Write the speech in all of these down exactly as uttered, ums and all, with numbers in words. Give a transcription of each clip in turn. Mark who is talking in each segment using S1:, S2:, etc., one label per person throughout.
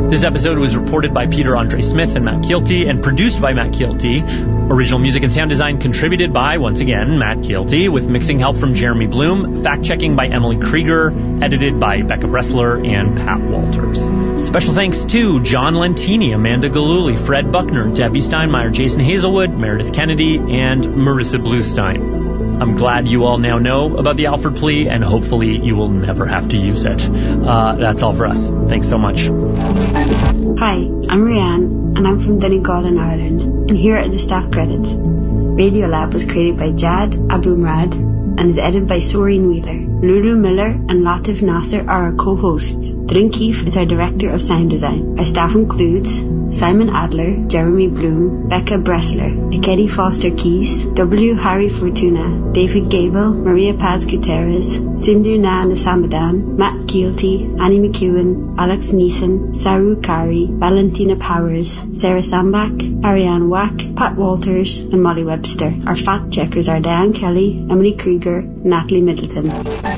S1: This episode was reported by Peter Andre Smith and Matt Keelty and produced by Matt Keelty. Original music and sound design contributed by, once again, Matt Keelty, with mixing help from Jeremy Bloom, fact-checking by Emily Krieger, edited by Becca Bressler and Pat Walters. Special thanks to John Lentini, Amanda Galuli, Fred Buckner, Debbie Steinmeier, Jason Hazelwood, Meredith Kennedy, and Marissa Bluestein. I'm glad you all now know about the Alford plea, and hopefully you will never have to use it. Uh, that's all for us. Thanks so much.
S2: Hi, I'm Rianne, and I'm from Donegal in Ireland, and here are the staff credits. Radiolab was created by Jad Abumrad and is edited by Soreen Wheeler. Lulu Miller and Latif Nasser are our co-hosts. Drin Keefe is our director of sound design. Our staff includes Simon Adler, Jeremy Bloom, Becca Bressler, Ikedi Foster Keys, W. Harry Fortuna, David Gable, Maria Paz Gutierrez, Sindhu Na Nasamadan, Matt Keelty, Annie McEwen, Alex Neeson, Saru Kari, Valentina Powers, Sarah Sambach, Ariane Wack, Pat Walters, and Molly Webster. Our fact checkers are Diane Kelly, Emily Krieger, and Natalie Middleton.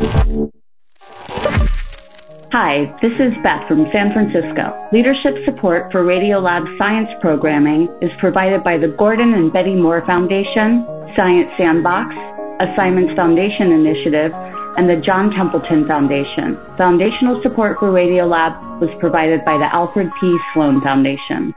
S3: Hi, this is Beth from San Francisco. Leadership support for Radiolab science programming is provided by the Gordon and Betty Moore Foundation, Science Sandbox, a Simons Foundation initiative, and the John Templeton Foundation. Foundational support for Radiolab was provided by the Alfred P. Sloan Foundation.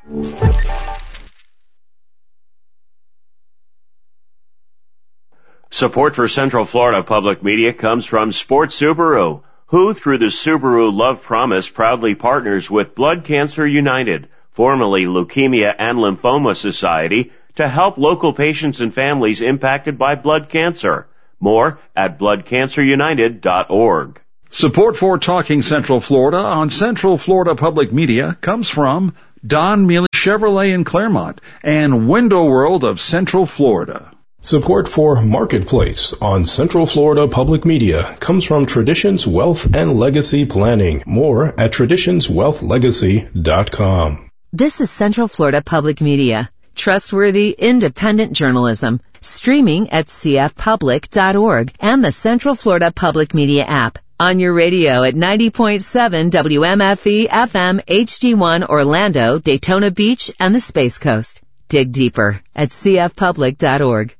S4: Support for Central Florida Public Media comes from Sports Subaru, who, through the Subaru Love Promise, proudly partners with Blood Cancer United, formerly Leukemia and Lymphoma Society, to help local patients and families impacted by blood cancer. More at blood cancer united dot org.
S5: Support for Talking Central Florida on Central Florida Public Media comes from Don Mealy Chevrolet in Claremont and Window World of Central Florida.
S6: Support for Marketplace on Central Florida Public Media comes from Traditions Wealth and Legacy Planning. More at traditions wealth legacy dot com.
S7: This is Central Florida Public Media. Trustworthy, independent journalism. Streaming at c f public dot org and the Central Florida Public Media app. On your radio at ninety point seven W M F E F M H D one Orlando, Daytona Beach, and the Space Coast. Dig deeper at c f public dot org.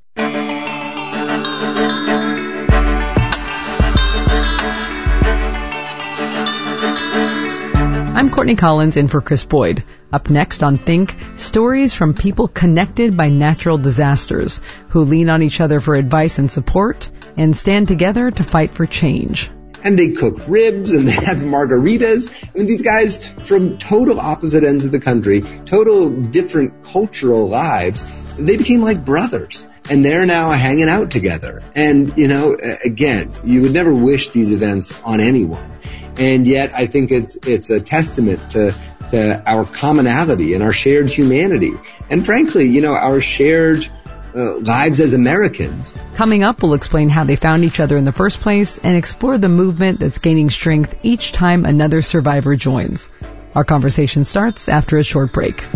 S8: I'm Courtney Collins in for Chris Boyd. Up next on Think, stories from people connected by natural disasters who lean on each other for advice and support and stand together to fight for change.
S9: And they cook ribs and they have margaritas. I mean, these guys from total opposite ends of the country, total different cultural lives, they became like brothers. And they're now hanging out together. And, you know, again, you would never wish these events on anyone. And yet I think it's it's a testament to to our commonality and our shared humanity. And frankly, you know, our shared uh, lives as Americans.
S8: Coming up, we'll explain how they found each other in the first place and explore the movement that's gaining strength each time another survivor joins. Our conversation starts after a short break.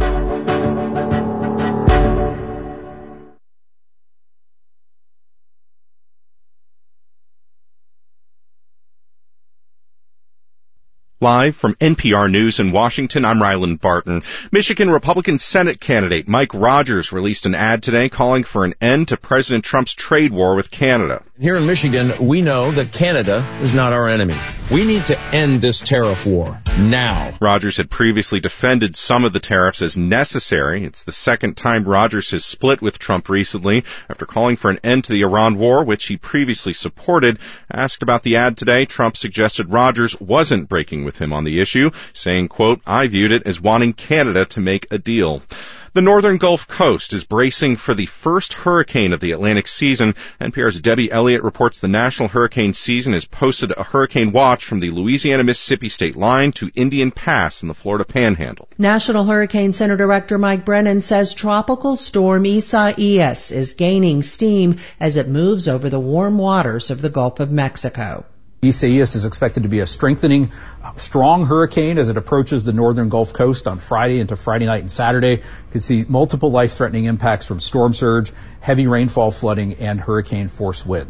S10: Live from N P R News in Washington, I'm Ryland Barton. Michigan Republican Senate candidate Mike Rogers released an ad today calling for an end to President Trump's trade war with Canada.
S11: Here in Michigan, we know that Canada is not our enemy. We need to end this tariff war now.
S10: Rogers had previously defended some of the tariffs as necessary. It's the second time Rogers has split with Trump recently after calling for an end to the Iran war, which he previously supported. Asked about the ad today, Trump suggested Rogers wasn't breaking with him on the issue, saying, quote, I viewed it as wanting Canada to make a deal. The northern Gulf Coast is bracing for the first hurricane of the Atlantic season. N P R's Debbie Elliott reports the National Hurricane Season has posted a hurricane watch from the Louisiana-Mississippi state line to Indian Pass in the Florida Panhandle.
S12: National Hurricane Center Director Mike Brennan says Tropical Storm Isaias is gaining steam as it moves over the warm waters of the Gulf of Mexico.
S13: Isaias is expected to be a strengthening, strong hurricane as it approaches the northern Gulf Coast on Friday into Friday night and Saturday. You could see multiple life-threatening impacts from storm surge, heavy rainfall, flooding, and hurricane-force winds.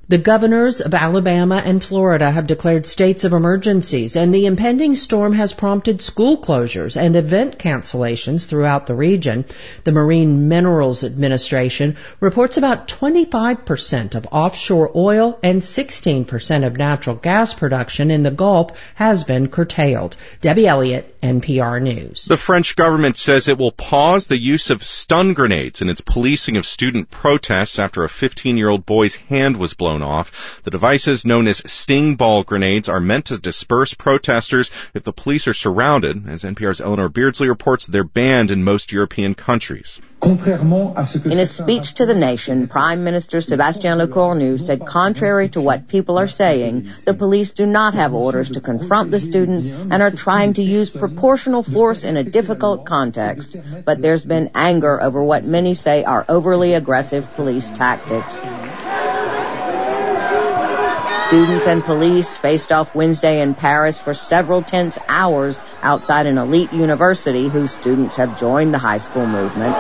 S12: The governors of Alabama and Florida have declared states of emergencies, and the impending storm has prompted school closures and event cancellations throughout the region. The Marine Minerals Administration reports about twenty-five percent of offshore oil and sixteen percent of natural gas production in the Gulf has been curtailed. Debbie Elliott, N P R News.
S10: The French government says it will pause the use of stun grenades in its policing of student protests after a fifteen-year-old boy's hand was blown off. The devices, known as sting ball grenades, are meant to disperse protesters if the police are surrounded. As N P R's Eleanor Beardsley reports, they're banned in most European countries.
S14: In a speech to the nation, Prime Minister Sébastien Lecornu said contrary to what people are saying, the police do not have orders to confront the students and are trying to use proportional force in a difficult context. But there's been anger over what many say are overly aggressive police tactics. Students and police faced off Wednesday in Paris for several tense hours outside an elite university whose students have joined the high school movement.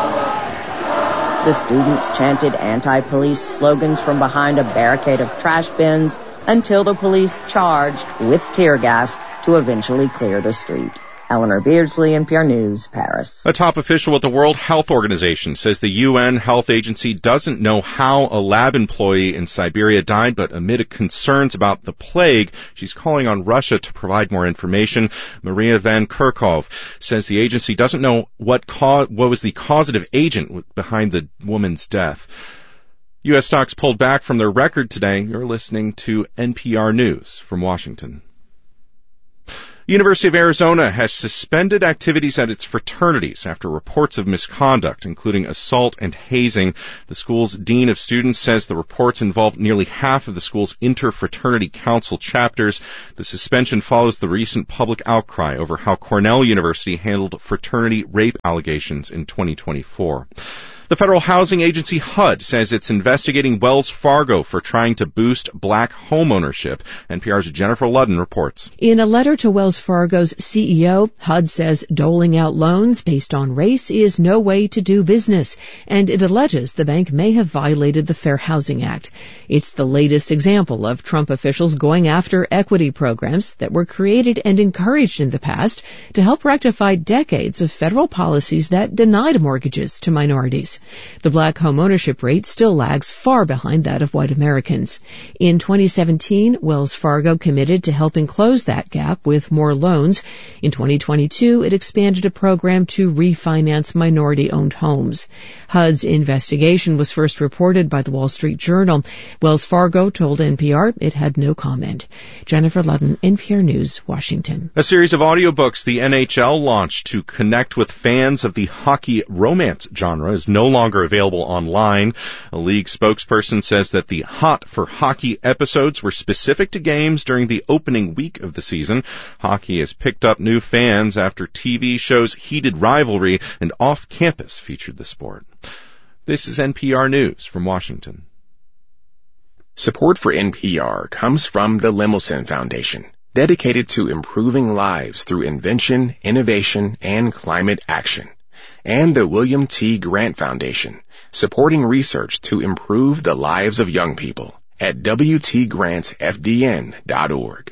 S14: The students chanted anti-police slogans from behind a barricade of trash bins until the police charged with tear gas to eventually clear the street. Eleanor Beardsley, N P R News, Paris.
S10: A top official at the World Health Organization says the U N Health Agency doesn't know how a lab employee in Siberia died, but amid concerns about the plague, she's calling on Russia to provide more information. Maria Van Kerkhove says the agency doesn't know what, ca- what was the causative agent behind the woman's death. U S stocks pulled back from their record today. You're listening to N P R News from Washington. University of Arizona has suspended activities at its fraternities after reports of misconduct, including assault and hazing. The school's dean of students says the reports involved nearly half of the school's interfraternity council chapters. The suspension follows the recent public outcry over how Cornell University handled fraternity rape allegations in twenty twenty-four. The federal housing agency H U D says it's investigating Wells Fargo for trying to boost black home ownership. N P R's Jennifer Ludden reports.
S15: In a letter to Wells Fargo's C E O, H U D says doling out loans based on race is no way to do business, and it alleges the bank may have violated the Fair Housing Act. It's the latest example of Trump officials going after equity programs that were created and encouraged in the past to help rectify decades of federal policies that denied mortgages to minorities. The black home ownership rate still lags far behind that of white Americans. In twenty seventeen, Wells Fargo committed to helping close that gap with more loans. In twenty twenty-two, it expanded a program to refinance minority-owned homes. H U D's investigation was first reported by the Wall Street Journal. Wells Fargo told N P R it had no comment. Jennifer Ludden, N P R News, Washington.
S10: A series of audiobooks the N H L launched to connect with fans of the hockey romance genre is no longer available online. A league spokesperson says that the Hot for Hockey episodes were specific to games during the opening week of the season. Hockey has picked up new fans after T V shows Heated Rivalry and Off Campus featured the sport. This is N P R News from Washington.
S16: Support for N P R comes from the Lemelson Foundation, dedicated to improving lives through invention, innovation, and climate action. And the William T. Grant Foundation, supporting research to improve the lives of young people at w t grants f d n dot org.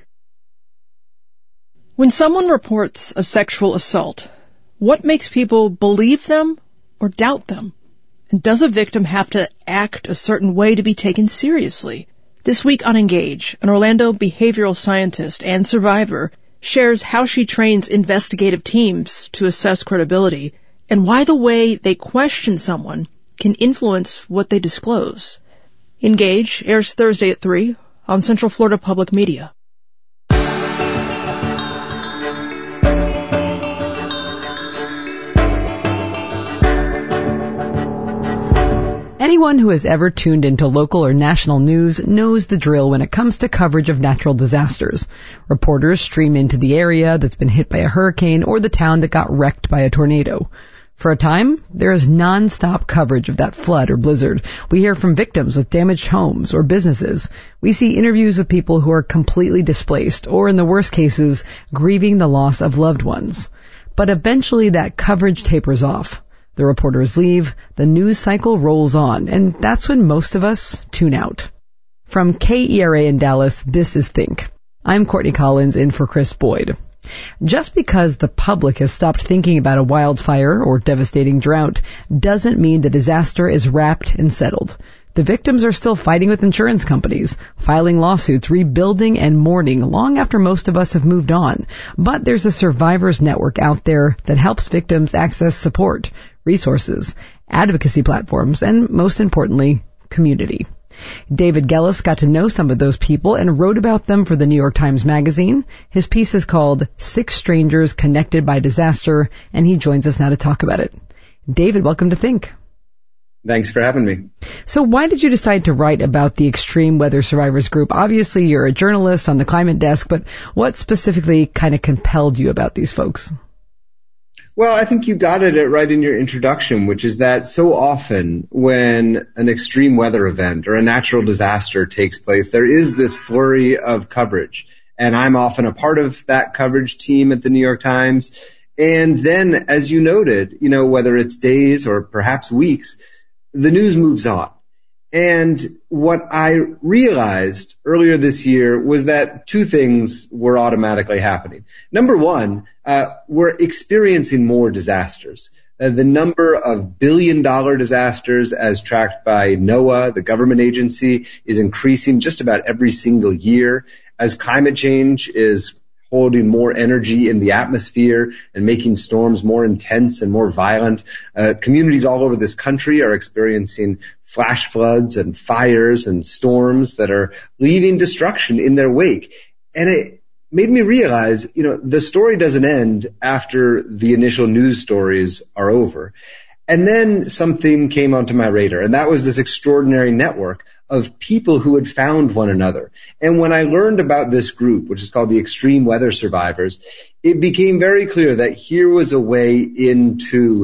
S17: When someone reports a sexual assault, what makes people believe them or doubt them? And does a victim have to act a certain way to be taken seriously? This week on Engage, an Orlando behavioral scientist and survivor shares how she trains investigative teams to assess credibility and why the way they question someone can influence what they disclose. Engage airs Thursday at three on Central Florida Public Media.
S8: Anyone who has ever tuned into local or national news knows the drill when it comes to coverage of natural disasters. Reporters stream into the area that's been hit by a hurricane or the town that got wrecked by a tornado. For a time, there is non-stop coverage of that flood or blizzard. We hear from victims with damaged homes or businesses. We see interviews with people who are completely displaced or, in the worst cases, grieving the loss of loved ones. But eventually that coverage tapers off. The reporters leave, the news cycle rolls on, and that's when most of us tune out. From K E R A in Dallas, this is Think. I'm Courtney Collins in for Chris Boyd. Just because the public has stopped thinking about a wildfire or devastating drought doesn't mean the disaster is wrapped and settled. The victims are still fighting with insurance companies, filing lawsuits, rebuilding and mourning long after most of us have moved on. But there's a survivors network out there that helps victims access support, resources, advocacy platforms, and most importantly, community. David Gellis got to know some of those people and wrote about them for the New York Times Magazine. His piece is called Six Strangers Connected by Disaster, and he joins us now to talk about it. David, welcome to Think.
S9: Thanks for having me.
S8: So why did you decide to write about the Extreme Weather Survivors Group? Obviously, you're a journalist on the climate desk, but what specifically kind of compelled you about these folks?
S9: Well, I think you got it right in your introduction, which is that so often when an extreme weather event or a natural disaster takes place, there is this flurry of coverage. And I'm often a part of that coverage team at the New York Times. And then, as you noted, you know, whether it's days or perhaps weeks, the news moves on. And what I realized earlier this year was that two things were automatically happening. Number one, uh, we're experiencing more disasters. Uh, the number of billion-dollar disasters as tracked by NOAA, the government agency, is increasing just about every single year as climate change is holding more energy in the atmosphere and making storms more intense and more violent. Uh, communities all over this country are experiencing flash floods and fires and storms that are leaving destruction in their wake. And it made me realize, you know, the story doesn't end after the initial news stories are over. And then something came onto my radar, and that was this extraordinary network of people who had found one another. And when I learned about this group, which is called the Extreme Weather Survivors, it became very clear that here was a way into